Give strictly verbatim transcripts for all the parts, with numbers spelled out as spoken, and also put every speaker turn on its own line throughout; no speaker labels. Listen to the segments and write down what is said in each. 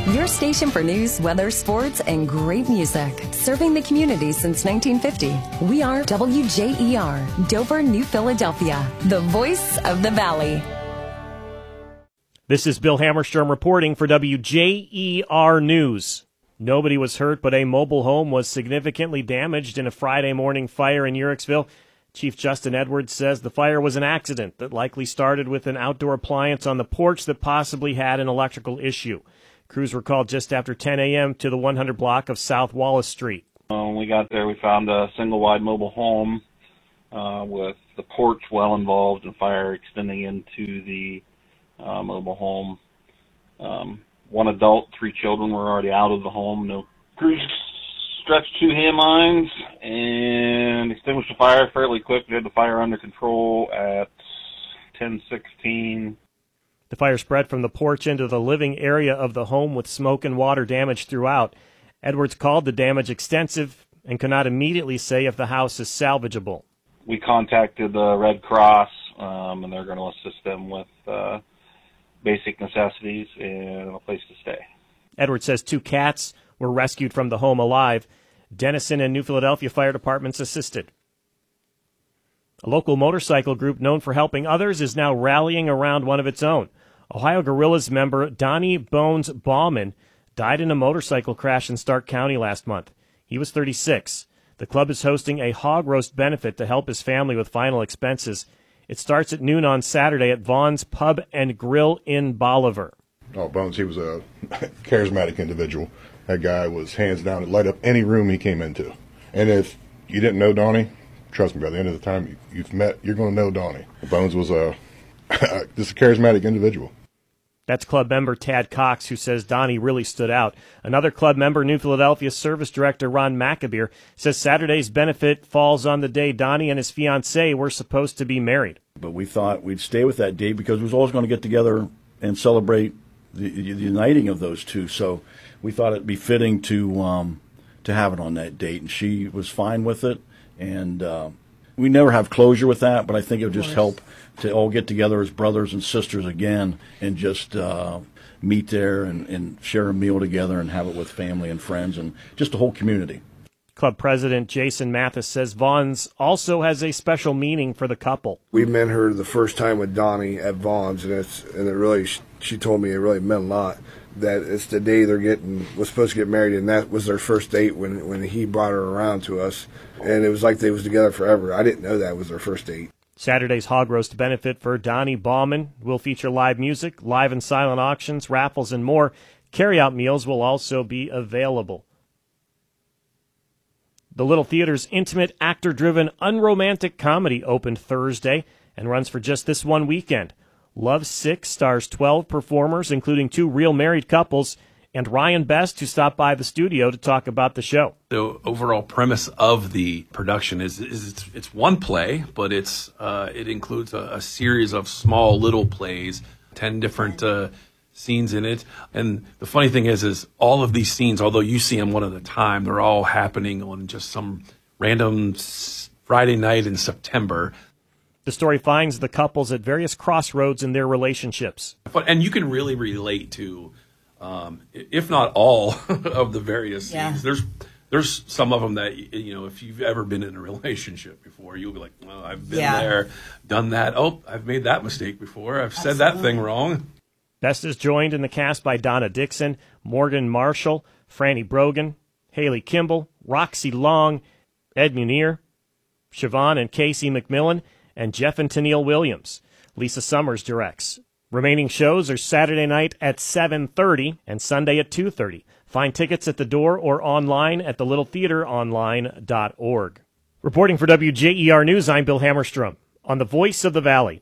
your station for news, weather, sports, and great music. Serving the community since nineteen fifty. We are W J E R, Dover, New Philadelphia, the voice of the Valley.
This is Bill Hammerstrom reporting for W J E R News. Nobody was hurt, but a mobile home was significantly damaged in a Friday morning fire in Uhrichsville. Chief Justin Edwards says the fire was an accident that likely started with an outdoor appliance on the porch that possibly had an electrical issue. Crews were called just after ten a.m. to the one hundred block of South Wallace Street.
When we got there, we found a single-wide mobile home uh, with the porch well involved and fire extending into the uh, mobile home. Um, one adult, three children were already out of the home. No crews stretched two hand mines and extinguished the fire fairly quick. We had the fire under control at ten sixteen.
The fire spread from the porch into the living area of the home with smoke and water damage throughout. Edwards called the damage extensive and could not immediately say if the house is salvageable.
We contacted the Red Cross, um, and they're going to assist them with uh, basic necessities and a place to stay.
Edwards says two cats were rescued from the home alive. Denison and New Philadelphia fire departments assisted. A local motorcycle group known for helping others is now rallying around one of its own. Ohio Guerrillas member Donnie Bones Bauman died in a motorcycle crash in Stark County last month. He was thirty-six. The club is hosting a hog roast benefit to help his family with final expenses. It starts at noon on Saturday at Vaughn's Pub and Grill in Bolivar.
Oh, Bones, he was a charismatic individual. That guy was hands down to light up any room he came into. And if you didn't know Donnie, trust me, by the end of the time you've met, you're going to know Donnie. Bones was a just a charismatic individual.
That's club member Tad Cox, who says Donnie really stood out. Another club member, New Philadelphia Service Director Ron McAbeer, says Saturday's benefit falls on the day Donnie and his fiancée were supposed to be married.
But we thought we'd stay with that date because we was always going to get together and celebrate the, the uniting of those two. So we thought it'd be fitting to um, to have it on that date, and she was fine with it. And uh, we never have closure with that, but I think it would just help to all get together as brothers and sisters again and just uh, meet there and, and share a meal together and have it with family and friends and just the whole community.
Club president Jason Mathis says Vaughn's also has a special meaning for the couple.
We met her the first time with Donnie at Vaughn's, and it's and it really she told me it really meant a lot. That it's the day they're getting was supposed to get married, and that was their first date when when he brought her around to us, and it was like they was together forever. I didn't know that was their first date.
Saturday's hog roast benefit for Donnie Bauman will feature live music, live and silent auctions, raffles, and more. Carryout meals will also be available. The Little Theater's intimate, actor-driven, unromantic comedy opened Thursday and runs for just this one weekend. Love Sick stars twelve performers, including two real married couples, and Ryan Best, who stopped by the studio to talk about the show.
The overall premise of the production is, is it's, it's one play, but it's uh, it includes a, a series of small little plays, ten different uh, scenes in it. And the funny thing is, is all of these scenes, although you see them one at a time, they're all happening on just some random Friday night in September.
The story finds the couples at various crossroads in their relationships.
And you can really relate to, um, if not all, of the various
yeah.
scenes. There's there's some of them that, you know, if you've ever been in a relationship before, you'll be like, well, I've been
yeah.
there, done that. Oh, I've made that mistake before. I've
Absolutely.
said that thing wrong.
Best is joined in the cast by Donna Dixon, Morgan Marshall, Franny Brogan, Haley Kimball, Roxy Long, Ed Munir, Siobhan and Casey McMillan, and Jeff and Tennille Williams. Lisa Summers directs. Remaining shows are Saturday night at seven thirty and Sunday at two thirty. Find tickets at the door or online at the little theater online dot org. Reporting for W J E R News, I'm Bill Hammerstrom on the Voice of the Valley.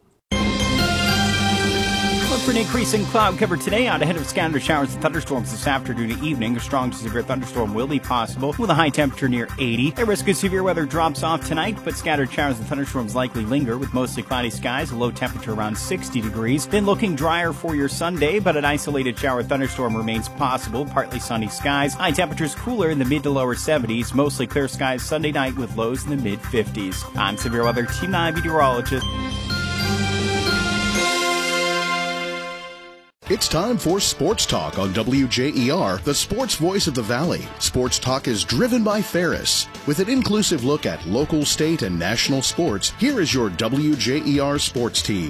For an increase in cloud cover today, out ahead of scattered showers and thunderstorms this afternoon and evening. A strong to severe thunderstorm will be possible with a high temperature near eighty. A risk of severe weather drops off tonight, but scattered showers and thunderstorms likely linger with mostly cloudy skies, a low temperature around sixty degrees. Then looking drier for your Sunday, but an isolated shower thunderstorm remains possible. Partly sunny skies. High temperatures cooler in the mid to lower seventies. Mostly clear skies Sunday night with lows in the mid fifties. I'm Severe Weather Team nine meteorologist.
It's time for Sports Talk on W J E R, the sports voice of the Valley. Sports Talk is driven by Ferris. With an inclusive look at local, state, and national sports, here is your W J E R sports team.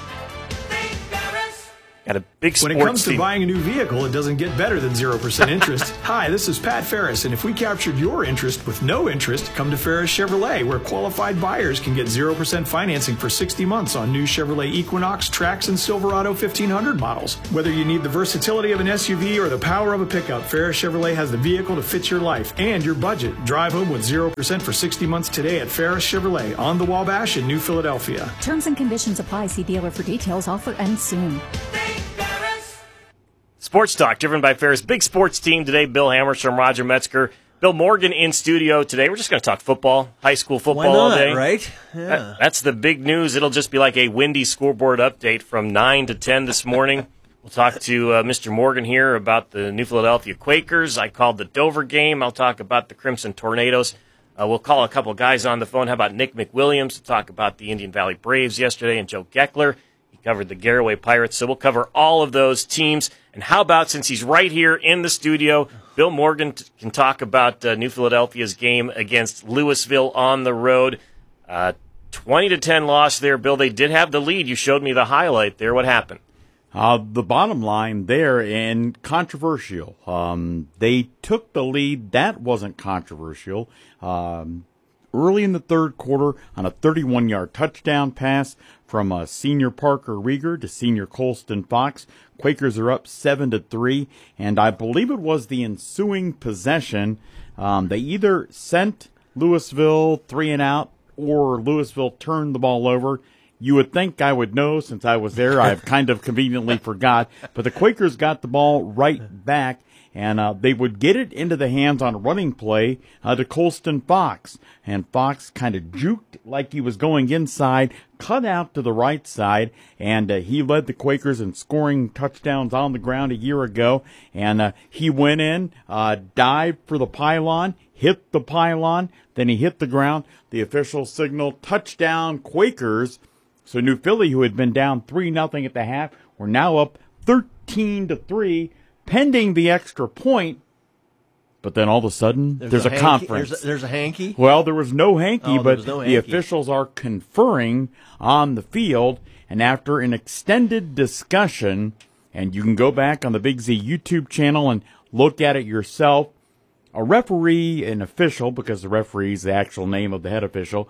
Got a big sports
When it comes
team.
to buying a new vehicle, it doesn't get better than zero percent interest. Hi, this is Pat Ferris, and if we captured your interest with no interest, come to Ferris Chevrolet, where qualified buyers can get zero percent financing for sixty months on new Chevrolet Equinox, Trax, and Silverado fifteen hundred models. Whether you need the versatility of an S U V or the power of a pickup, Ferris Chevrolet has the vehicle to fit your life and your budget. Drive home with zero percent for sixty months today at Ferris Chevrolet on the Wabash in New Philadelphia.
Terms and conditions apply. See dealer for details. Offer ends soon.
Sports Talk, driven by Ferris. Big sports team today. Bill Hammerstrom, Roger Metzger, Bill Morgan in studio today. We're just going to talk football, high school football
Why not,
all day.
right? Yeah.
That, that's the big news. It'll just be like a windy scoreboard update from nine to ten this morning. We'll talk to uh, Mister Morgan here about the New Philadelphia Quakers. I called the Dover game. I'll talk about the Crimson Tornadoes. Uh, we'll call a couple guys on the phone. How about Nick McWilliams to talk about the Indian Valley Braves yesterday and Joe Geckler. He covered the Garaway Pirates. So we'll cover all of those teams. And how about, since he's right here in the studio, Bill Morgan t- can talk about uh, New Philadelphia's game against Louisville on the road. Uh, twenty to ten loss there, Bill. They did have the lead. You showed me the highlight there. What happened?
Uh, the bottom line there, and controversial. Um, they took the lead. That wasn't controversial. Um, early in the third quarter on a thirty-one-yard touchdown pass from uh, senior Parker Rieger to senior Colston Fox. Quakers are up seven to three, and I believe it was the ensuing possession. Um, they either sent Louisville three and out, or Louisville turned the ball over. You would think I would know since I was there. I've kind of conveniently forgot. But the Quakers got the ball right back, and uh, they would get it into the hands on a running play uh, to Colston Fox. And Fox kind of juked like he was going inside, cut out to the right side, and uh, he led the Quakers in scoring touchdowns on the ground a year ago. And uh, he went in, uh, dived for the pylon, hit the pylon, then he hit the ground. The official signaled touchdown Quakers. So New Philly, who had been down three nothing at the half, were now up thirteen to three, pending the extra point. But then all of a sudden, there's, there's a, a conference.
There's a, there's a hanky?
Well, there was no hanky,
oh,
but
was no
the
hanky.
officials are conferring on the field. And after an extended discussion, and you can go back on the Big Z YouTube channel and look at it yourself, a referee, an official, because the referee is the actual name of the head official,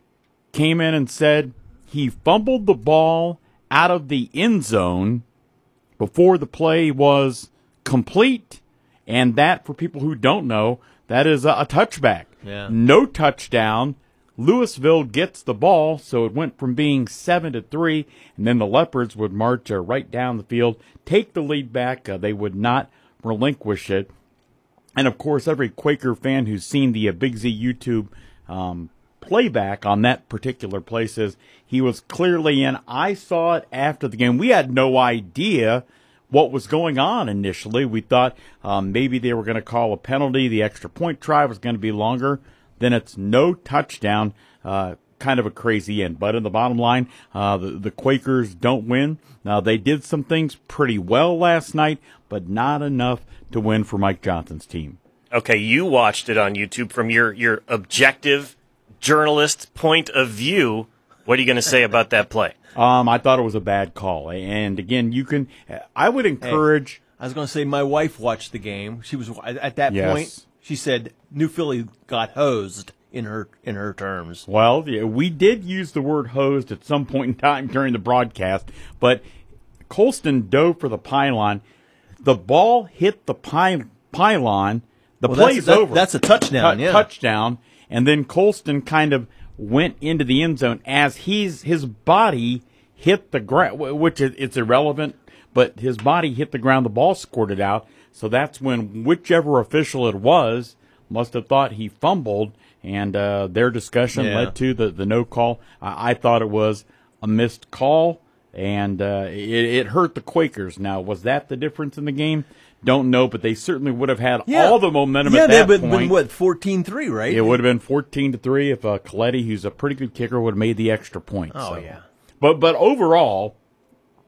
came in and said he fumbled the ball out of the end zone before the play was complete. And that, for people who don't know, that is a, a touchback.
Yeah.
No touchdown. Louisville gets the ball, so it went from being seven to three, and then the Leopards would march uh, right down the field, take the lead back. Uh, they would not relinquish it. And, of course, every Quaker fan who's seen the uh, Big Z YouTube um, playback on that particular play says he was clearly in. I saw it after the game. We had no idea what was going on initially. We thought um, maybe they were going to call a penalty. The extra point try was going to be longer. Then it's no touchdown. Uh, kind of a crazy end. But in the bottom line, uh, the, the Quakers don't win. Now, they did some things pretty well last night, but not enough to win for Mike Johnson's team.
Okay, you watched it on YouTube from your, your objective journalist point of view. What are you going to say about that play?
Um, I thought it was a bad call. And again, you can, I would encourage.
Hey, I was going to say my wife watched the game. She was, at that
yes.
point, she said New Philly got hosed in her, in her terms.
Well, yeah, we did use the word hosed at some point in time during the broadcast, but Colston dove for the pylon. The ball hit the py- pylon. The
well,
play's
that's, that,
over.
That's a touchdown,
T-
yeah.
Touchdown. And then Colston kind of went into the end zone as he's his body hit the ground, which is it's irrelevant, but his body hit the ground. The ball squirted out. So that's when whichever official it was must have thought he fumbled, and uh, their discussion
yeah.
led to the, the no call. I, I thought it was a missed call, and uh, it, it hurt the Quakers. Now, was that the difference in the game? Don't know, but they certainly would have had
yeah.
all the momentum
yeah,
at that
they've
point.
been, what, fourteen three, right?
It would have been fourteen to three if uh, Coletti, who's a pretty good kicker, would have made the extra point.
Oh,
so.
yeah.
But but overall,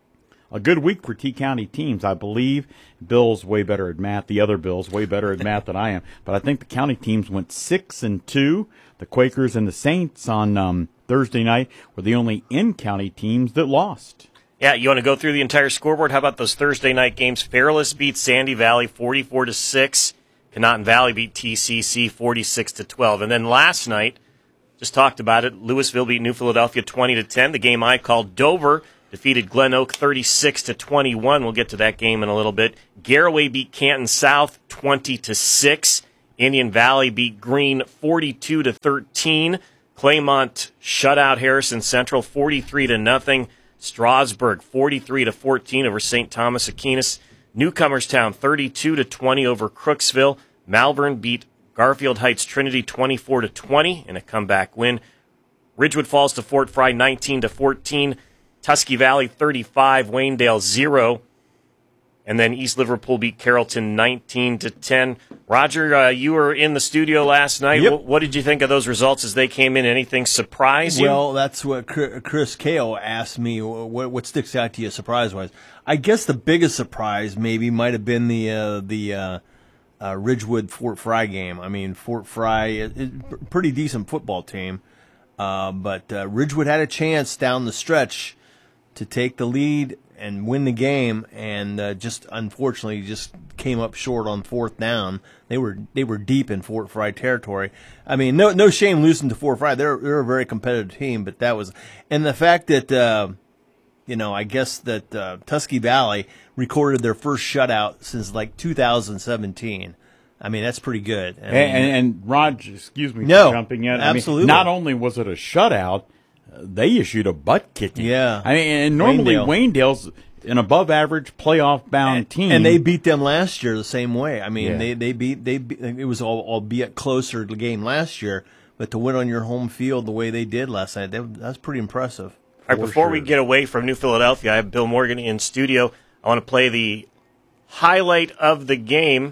a good week for T-County teams. I believe Bill's way better at math. The other Bill's way better at math than I am. But I think the county teams went six and two. The Quakers and the Saints on um, Thursday night were the only in-county teams that lost.
Yeah, you want to go through the entire scoreboard? How about those Thursday night games? Fairless beat Sandy Valley forty-four to six. Conotton Valley beat T C C forty-six to twelve. And then last night, just talked about it, Louisville beat New Philadelphia twenty to ten. The game I called, Dover defeated Glen Oak thirty-six to twenty-one. We'll get to that game in a little bit. Garaway beat Canton South twenty to six. Indian Valley beat Greene forty-two to thirteen. Claymont shut out Harrison Central forty-three to nothing. Strasburg forty-three to fourteen over Saint Thomas Aquinas. Newcomerstown thirty-two to twenty over Crooksville. Malvern beat Garfield Heights Trinity twenty-four to twenty in a comeback win. Ridgewood falls to Fort Fry nineteen to fourteen. Tusky Valley thirty-five, Waynedale zero. And then East Liverpool beat Carrollton nineteen to ten. Roger, uh, you were in the studio last night.
Yep.
What, what did you think of those results as they came in? Anything surprise you?
Well, that's what Chris Kao asked me. What, what sticks out to you surprise-wise? I guess the biggest surprise maybe might have been the uh, the uh, uh, Ridgewood Fort Fry game. I mean, Fort Fry is a pretty decent football team, uh, but uh, Ridgewood had a chance down the stretch to take the lead and win the game, and uh, just unfortunately just came up short on fourth down. They were they were deep in Fort Fry territory. I mean, no no shame losing to Fort Fry. They're they're a very competitive team, but that was, and the fact that uh, you know, I guess that uh, Tusky Valley recorded their first shutout since like two thousand seventeen. I mean, that's pretty good. I
And,
mean,
and, and Raj, excuse me
No,
for jumping in. I
absolutely.
mean, not only was it a shutout, uh, they issued a butt kicking.
Yeah.
I mean, and normally
Waynedale.
Waynedale's an above-average playoff-bound team,
and they beat them last year the same way. I mean,
Yeah.
they they beat they beat, it was all, albeit closer to the game last year, but to win on your home field the way they did last night, that, that's pretty impressive.
All right, before we get away from New Philadelphia, I have Bill Morgan in studio. I want to play the highlight of the game,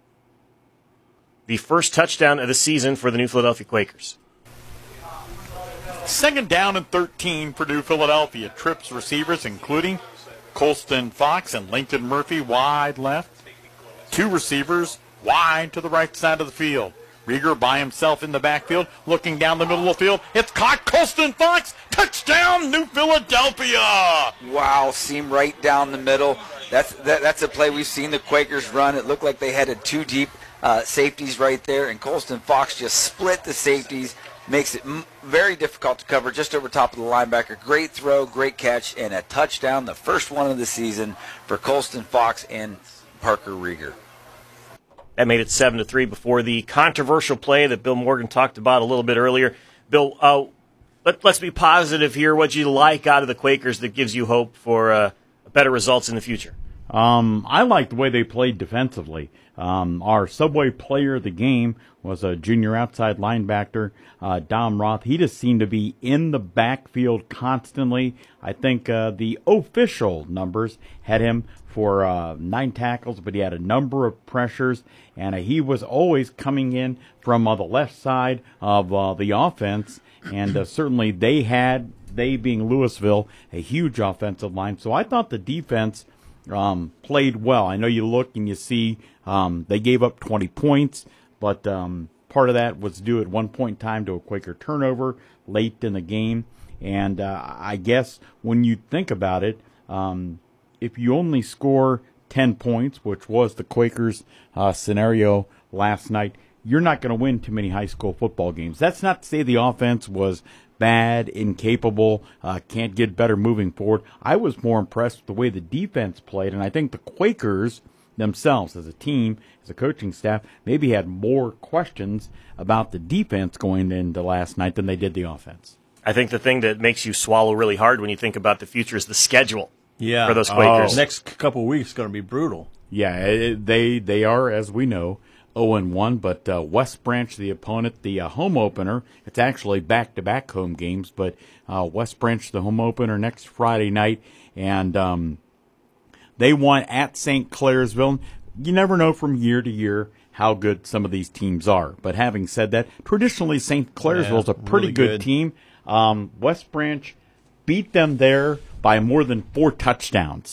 the first touchdown of the season for the New Philadelphia Quakers.
Second down and thirteen for New Philadelphia. Trips receivers, including Colston Fox and Lincoln Murphy wide left. Two receivers wide to the right side of the field. Rieger by himself in the backfield, looking down the middle of the field. It's caught. Colston Fox. Touchdown, New Philadelphia.
Wow, seam right down the middle. That's that, that's a play we've seen the Quakers run. It looked like they had a two deep uh, safeties right there, and Colston Fox just split the safeties, makes it m- very difficult to cover just over top of the linebacker. Great throw, great catch, and a touchdown, the first one of the season for Colston Fox and Parker Rieger.
That made it seven to three before the controversial play that Bill Morgan talked about a little bit earlier. Bill, uh, let, let's be positive here. What you like out of the Quakers that gives you hope for uh, better results in the future?
Um, I like the way they played defensively. Um, our Subway player of the game was a junior outside linebacker, uh, Dom Roth. He just seemed to be in the backfield constantly. I think uh, the official numbers had him for uh, nine tackles, but he had a number of pressures, and uh, he was always coming in from uh, the left side of uh, the offense, and uh, certainly they had, they being Louisville, a huge offensive line. So I thought the defense um, played well. I know you look and you see um, they gave up twenty points, but um, part of that was due at one point in time to a Quaker turnover late in the game. And uh, I guess when you think about it, um, if you only score ten points, which was the Quakers' uh, scenario last night, you're not going to win too many high school football games. That's not to say the offense was bad, incapable, uh, can't get better moving forward. I was more impressed with the way the defense played, and I think the Quakers themselves as a team, as a coaching staff, maybe had more questions about the defense going into last night than they did the offense.
I think the thing that makes you swallow really hard when you think about the future is the schedule.
Yeah,
for those Quakers.
Oh. Next couple of weeks is going to be brutal.
Yeah, it, they they are, as we know, oh and one, but uh, West Branch, the opponent, the uh, home opener, it's actually back-to-back home games, but uh, West Branch, the home opener next Friday night, and um, they won at Saint Clairsville. You never know from year to year how good some of these teams are, but having said that, traditionally Saint Clairsville is
yeah,
a pretty
really
good,
good
team. Um, West Branch beat them there by more than four touchdowns.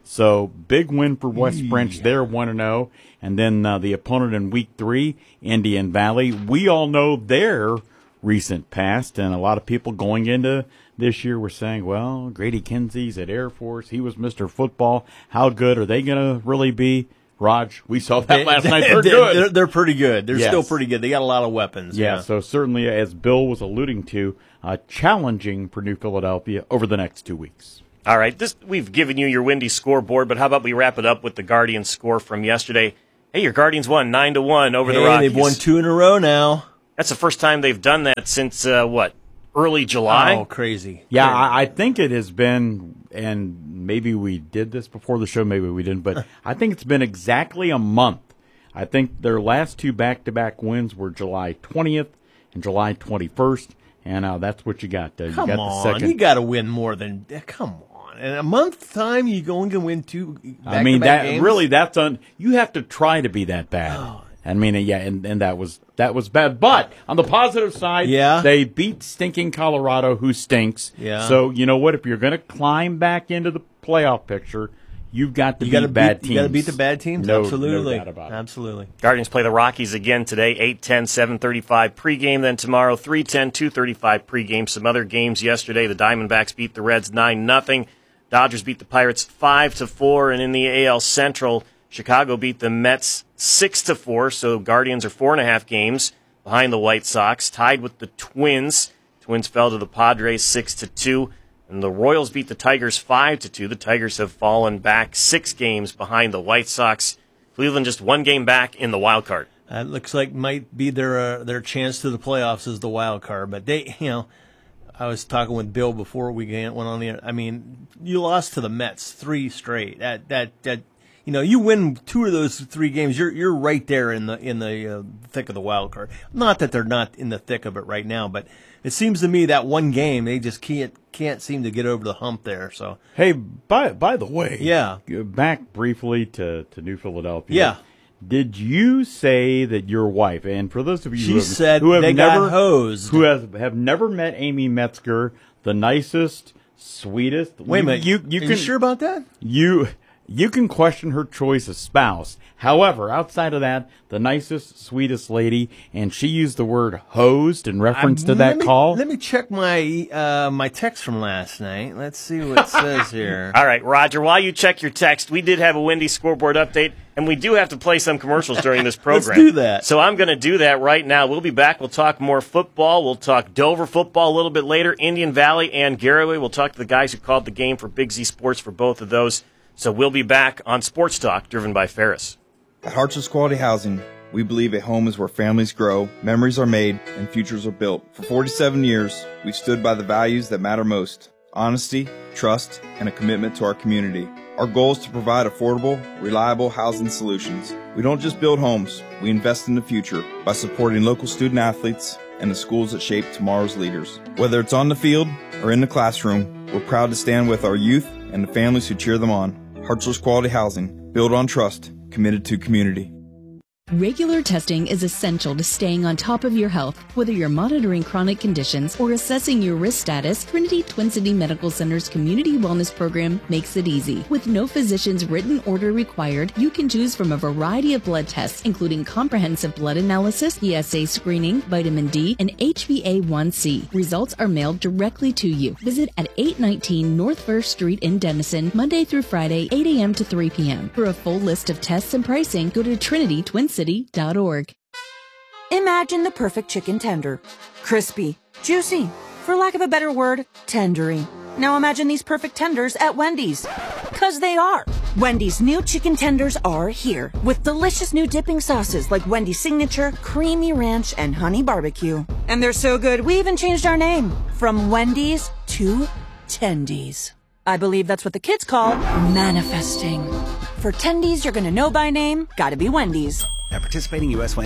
So big win for West Branch. They're one and oh. And then uh, the opponent in week three, Indian Valley. We all know their recent past, and a lot of people going into this year were saying, well, Grady Kinsey's at Air Force. He was Mister Football. How good are they going to really be? Raj, we saw that
They-
last
they-
night. They're
they're,
good.
They're, they're pretty good. They're
Yes.
still pretty good. They got a lot of weapons.
Yeah,
Yeah.
so certainly, as Bill was alluding to, uh, challenging for New Philadelphia over the next two weeks.
All right, this we've given you your Windy scoreboard, but how about we wrap it up with the Guardians score from yesterday? Hey, your Guardians won nine to one over
Hey,
the Rockies.
they've won two in a row now.
That's the first time they've done that since uh, what? Early July?
Oh, crazy.
Yeah,
Crazy.
I, I think it has been, and maybe we did this before the show, maybe we didn't, but I think it's been exactly a month. I think their last two back-to-back wins were July twentieth and July twenty-first, and uh, that's what you got. Uh, you
Come
got
on,
the second.
you got to win more than. Come on, in a month's time, you going to win two.
I mean,
back-to-back
that
games?
really, that's un. You have to try to be that bad.
Oh.
I mean, yeah, and, and that was that was bad. But on the positive side,
Yeah.
they beat stinking Colorado, who stinks.
Yeah.
So you know what? If you're going to climb back into the playoff picture, you've got to
You
beat
gotta
bad
beat,
teams.
You got to beat the bad teams.
No,
Absolutely,
no doubt about it.
absolutely.
Guardians play the Rockies again today, eight ten, seven thirty-five pregame. Then tomorrow, three ten, two thirty-five pregame. Some other games yesterday. The Diamondbacks beat the Reds nine nothing. Dodgers beat the Pirates five to four. And in the A L Central, Chicago beat the Mets six to four. So Guardians are four and a half games behind the White Sox, tied with the Twins. Twins fell to the Padres six to two. And the Royals beat the Tigers five to two. The Tigers have fallen back six games behind the White Sox. Cleveland just one game back in the wild card.
That looks like might be their uh, their chance to the playoffs as the wild card. But they, you know, I was talking with Bill before we went on the. I mean, you lost to the Mets three straight. That that that. You know, you win two of those three games, you're you're right there in the in the uh, thick of the wild card. Not that they're not in the thick of it right now, but it seems to me that one game they just can't can't seem to get over the hump there. So
Hey, by by the way,
Yeah.
back briefly to, to New Philadelphia.
Yeah.
Did you say that your wife, and for those of you
She
who have,
said
who have
they got
never
hosed.
who have, have never met Amy Metzger, the nicest, sweetest.
wait a
you-
minute,
you you
Are
can
you sure about that?
you you can question her choice of spouse. However, outside of that, the nicest, sweetest lady, and she used the word hosed in reference to
Um,
that
let me,
call.
Let me check my uh, my text from last night. Let's see what it says here.
All right, Roger, while you check your text, we did have a Windy scoreboard update, and we do have to play some commercials during this program.
Let's do that.
So I'm going to do that right now. We'll be back. We'll talk more football. We'll talk Dover football a little bit later, Indian Valley and Garaway. We'll talk to the guys who called the game for Big Z Sports for both of those. So we'll be back on Sports Talk, driven by Ferris.
At Hartzell's Quality Housing, we believe a home is where families grow, memories are made, and futures are built. For forty-seven years, we've stood by the values that matter most: honesty, trust, and a commitment to our community. Our goal is to provide affordable, reliable housing solutions. We don't just build homes, we invest in the future by supporting local student athletes and the schools that shape tomorrow's leaders. Whether it's on the field or in the classroom, we're proud to stand with our youth and the families who cheer them on. Hartzell's Quality Housing, built on trust, committed to community.
Regular testing is essential to staying on top of your health. Whether you're monitoring chronic conditions or assessing your risk status, Trinity Twin City Medical Center's Community Wellness Program makes it easy. With no physician's written order required, you can choose from a variety of blood tests, including comprehensive blood analysis, P S A screening, vitamin D, and H b A one c. Results are mailed directly to you. Visit at eight nineteen North First Street in Denison, Monday through Friday, eight a.m. to three p.m. For a full list of tests and pricing, go to trinity twin city dot org.
Imagine the perfect chicken tender. Crispy, juicy, for lack of a better word, tendery. Now imagine these perfect tenders at Wendy's. 'Cause they are. Wendy's new chicken tenders are here with delicious new dipping sauces like Wendy's Signature, Creamy Ranch, and Honey Barbecue. And they're so good, we even changed our name from Wendy's to Tendies. I believe that's what the kids call manifesting. For Tendies you're gonna know by name, gotta be Wendy's.
At participating U S Wendy's.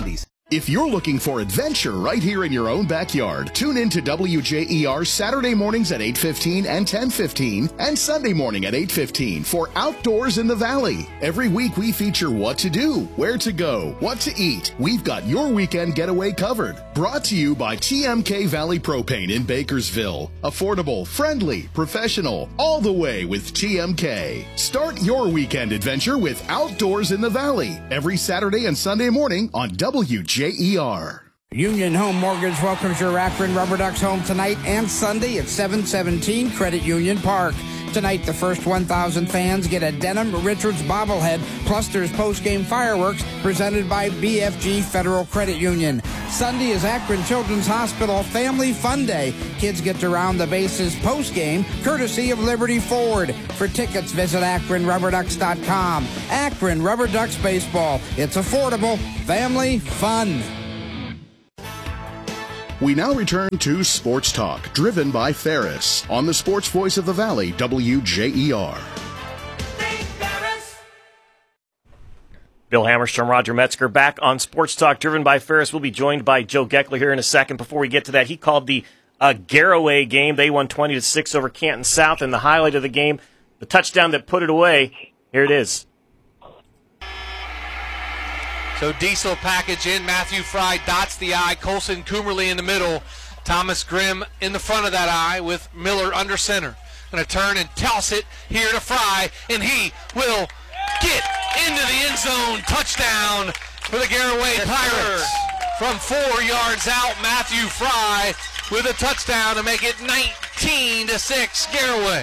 If you're looking for adventure right here in your own backyard, tune in to W J E R Saturday mornings at eight fifteen and ten fifteen and Sunday morning at eight fifteen for Outdoors in the Valley. Every week we feature what to do, where to go, what to eat. We've got your weekend getaway covered. Brought to you by T M K Valley Propane in Bakersville. Affordable, friendly, professional, all the way with T M K. Start your weekend adventure with Outdoors in the Valley every Saturday and Sunday morning on W J E R.
Union Home Mortgage welcomes your Akron Rubber Ducks home tonight and Sunday at seven seventeen Credit Union Park. Tonight, the first one thousand fans get a Denham Richards bobblehead, plus there's post-game fireworks presented by B F G Federal Credit Union. Sunday is Akron Children's Hospital Family Fun Day. Kids get to round the bases post-game, courtesy of Liberty Ford. For tickets, visit akron rubber ducks dot com. Akron Rubber Ducks Baseball. It's affordable, family fun.
We now return to Sports Talk, driven by Ferris, on the Sports Voice of the Valley, W J E R.
Bill Hammerstrom, Roger Metzger, back on Sports Talk, driven by Ferris. We'll be joined by Joe Geckler here in a second. Before we get to that, he called the uh, Garraway game. They won twenty to six over Canton South, and the highlight of the game, the touchdown that put it away. Here it is.
So Diesel package in, Matthew Fry dots the I, Colson Coomerly in the middle, Thomas Grimm in the front of that I with Miller under center. Going to turn and toss it here to Fry, and he will get into the end zone. Touchdown for the Garraway Pirates. From four yards out, Matthew Fry with a touchdown to make it nineteen to six Garraway.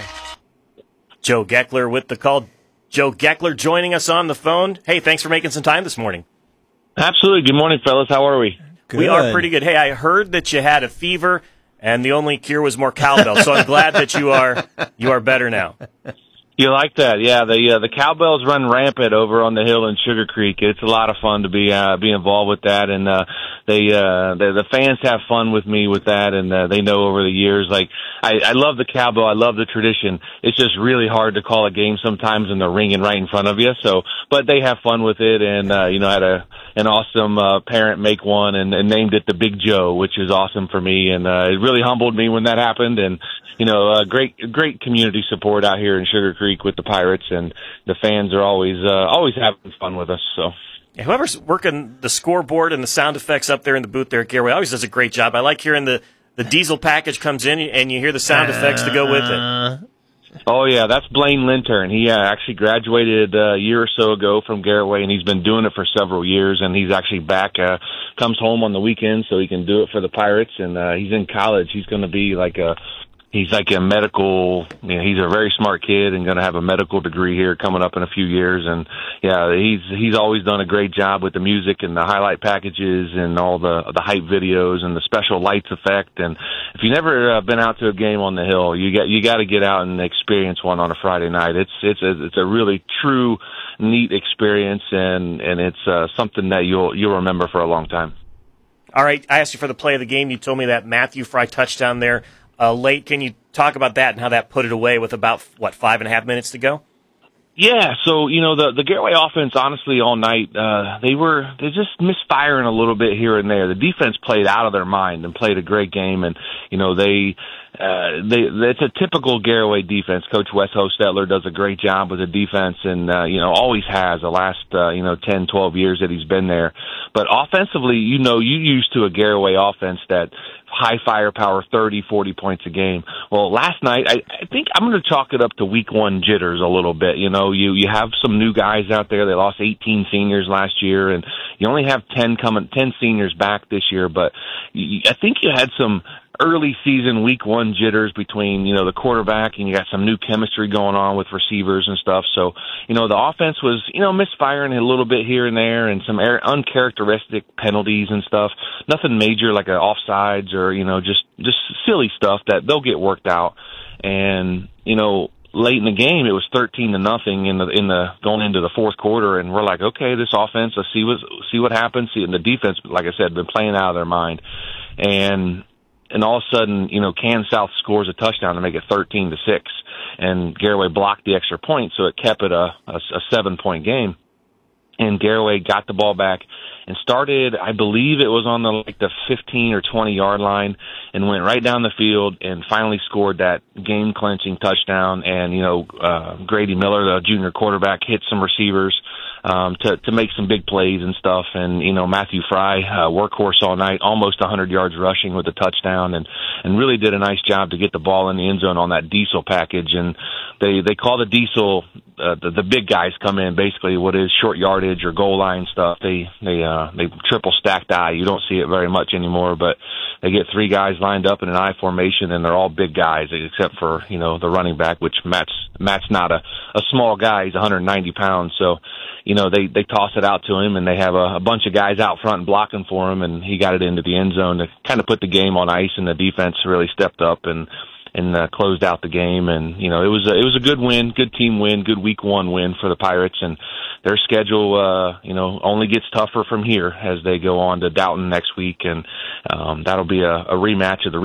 Joe Geckler with the call. Joe Geckler joining us on the phone. Hey, thanks for making some time this morning.
Absolutely. Good morning, fellas. How are we?
Good. We are pretty good. Hey, I heard that you had a fever, and the only cure was more cowbell. So I'm glad that you are you are better now.
You like that? Yeah. The uh, the cowbells run rampant over on the hill in Sugar Creek. It's a lot of fun to be uh, be involved with that, and uh, they uh, the, the fans have fun with me with that, and uh, they know over the years. Like I, I love the cowbell. I love the tradition. It's just really hard to call a game sometimes, and they're ringing right in front of you. So, but they have fun with it, and uh, you know, had a an awesome uh, parent make one and, and named it the Big Joe, which is awesome for me, and uh, it really humbled me when that happened. And you know, uh, great great community support out here in Sugar Creek with the Pirates, and the fans are always uh, always having fun with us. So.
Whoever's working the scoreboard and the sound effects up there in the booth there at Garraway always does a great job. I like hearing the, the diesel package comes in and you hear the sound effects to go with it.
Oh, yeah, that's Blaine Lintern. He uh, actually graduated uh, a year or so ago from Garraway, and he's been doing it for several years, and he's actually back, uh, comes home on the weekends so he can do it for the Pirates, and uh, he's in college. He's going to be like a He's like a medical, you know, he's a very smart kid and going to have a medical degree here coming up in a few years. And yeah, he's, he's always done a great job with the music and the highlight packages and all the, the hype videos and the special lights effect. And if you've never uh, been out to a game on the hill, you got, you got to get out and experience one on a Friday night. It's, it's a, it's a really true, neat experience, and, and it's uh, something that you'll, you'll remember for a long time.
All right. I asked you for the play of the game. You told me that Matthew Fry touchdown there. Uh, late, can you talk about that and how that put it away with about, what, five and a half minutes to go?
Yeah, so, you know, the, the Garraway offense, honestly, all night, uh, they were, they just misfiring a little bit here and there. The defense played out of their mind and played a great game, and, you know, they, uh, they, it's a typical Garraway defense. Coach Wes Hostetler does a great job with the defense, and, uh, you know, always has the last, uh, you know, ten, twelve years that he's been there. But offensively, you know, you used to a Garraway offense that high firepower, thirty, forty points a game. Well, last night, I, I think I'm going to chalk it up to week one jitters a little bit. You know, you, you have some new guys out there. They lost eighteen seniors last year, and you only have ten coming, ten seniors back this year. But you, I think you had some early season week one jitters between, you know, the quarterback, and you got some new chemistry going on with receivers and stuff. So, you know, the offense was, you know, misfiring a little bit here and there, and some uncharacteristic penalties and stuff. Nothing major like an offsides or, you know, just, just silly stuff that they'll get worked out. And, you know, late in the game, it was thirteen to nothing in the, in the, going into the fourth quarter. And we're like, okay, this offense, let's see what, see what happens. See, and the defense, like I said, been playing out of their mind. And, And all of a sudden, you know, Canton South scores a touchdown to make it thirteen to six, and Garraway blocked the extra point, so it kept it a, a, a seven-point game. and Garraway got the ball back and started, I believe it was on the like the fifteen or twenty yard line, and went right down the field and finally scored that game clinching touchdown. And, you know, uh, Grady Miller, the junior quarterback, hit some receivers um, to, to make some big plays and stuff. And, you know, Matthew Fry, uh, workhorse all night, almost one hundred yards rushing with a touchdown, and, and really did a nice job to get the ball in the end zone on that diesel package. And they, they call the diesel, uh, the, the big guys come in, basically what is short yardage or goal line stuff. They, they, uh, they triple stack die. You don't see it very much anymore, but they get three guys lined up in an I formation, and they're all big guys, except for, you know, the running back, which Matt's, Matt's not a, a small guy. He's one hundred ninety pounds. So, you know, they, they toss it out to him, and they have a, a bunch of guys out front blocking for him, and he got it into the end zone to kind of put the game on ice, and the defense really stepped up and, and uh, closed out the game. And, you know, it was a, it was a good win, good team win, good week one win for the Pirates. And their schedule, uh, you know, only gets tougher from here as they go on to Dalton next week. And um, that'll be a, a rematch of the